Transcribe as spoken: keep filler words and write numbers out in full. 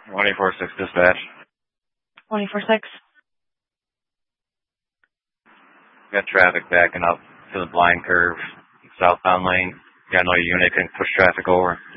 twenty-four six dispatch. twenty-four six. Got traffic backing up to the blind curve, southbound lane. Got no unit, can push traffic over.